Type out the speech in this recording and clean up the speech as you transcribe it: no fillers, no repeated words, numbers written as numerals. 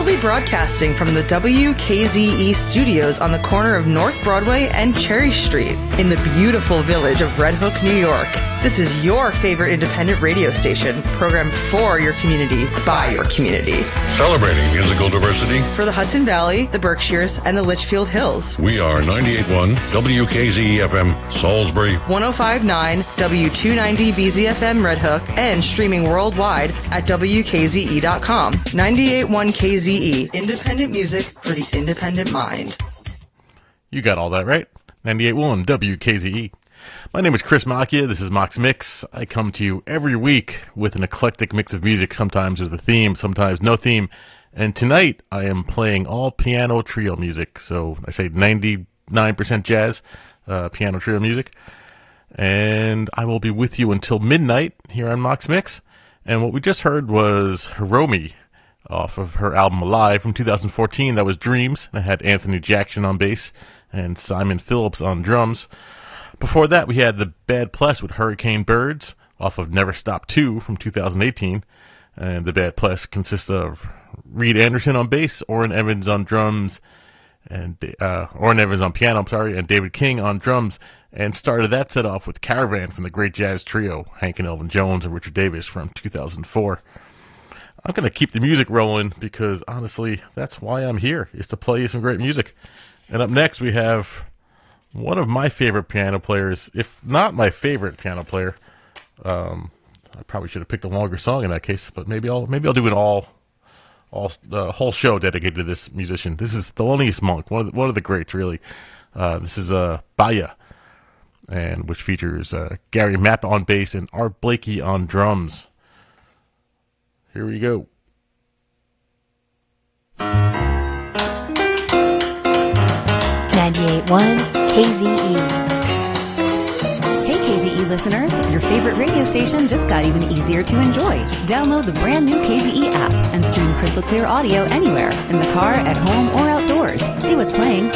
be broadcasting from the WKZE studios on the corner of North Broadway and Cherry Street in the beautiful village of Red Hook, New York. This is your favorite independent radio station, programmed for your community, by your community. Celebrating musical diversity for the Hudson Valley, the Berkshires, and the Litchfield Hills. We are 98.1 WKZE-FM Salisbury, 105.9 W290BZ-FM Red Hook, and streaming worldwide at WKZE.com. 98.1 KZE, independent music for the independent mind. You got all that right. 98.1 WKZE. My name is Chris Macchia. This is Mox Mix. I come to you every week with an eclectic mix of music, sometimes with a theme, sometimes no theme. And tonight I am playing all piano trio music. So I say 99% jazz, piano trio music. And I will be with you until midnight here on Mox Mix. And what we just heard was Hiromi off of her album Alive from 2014. That was Dreams. I had Anthony Jackson on bass and Simon Phillips on drums. Before that, we had the Bad Plus with Hurricane Birds off of Never Stop 2 from 2018. And the Bad Plus consists of Reed Anderson on bass, Orrin Evans on drums, and Orrin Evans on piano, and David King on drums. And started that set off with Caravan from the Great Jazz Trio, Hank and Elvin Jones and Richard Davis from 2004. I'm going to keep the music rolling because, honestly, that's why I'm here, is to play you some great music. And up next, we have one of my favorite piano players, if not my favorite piano player. I probably should have picked a longer song in that case, but maybe I'll do an whole show dedicated to this musician. This is Thelonious Monk, one of the greats, really. This is Baya, and which features Gary Mapp on bass and Art Blakey on drums. Here we go. 98.1 KZE. Hey KZE listeners, your favorite radio station just got even easier to enjoy. Download the brand new KZE app and stream crystal clear audio anywhere, in the car, at home, or outdoors. See what's playing,